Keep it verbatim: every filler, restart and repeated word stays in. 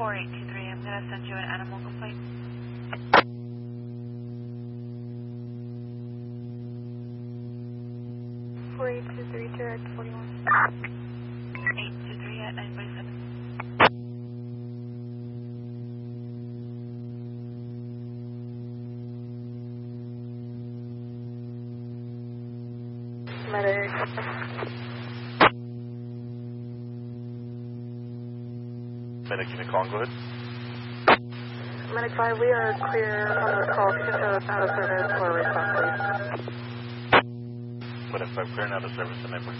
four eight two three, I'm going to send you an animal complaint. four eight two three, direct forty-one. eight two three at nine forty-seven. Medic. Medic, can you call and go ahead? Medic five, we are clear on the call. If you can show us out of service or response, please. Medic five, clear and out of service to nine forty-seven.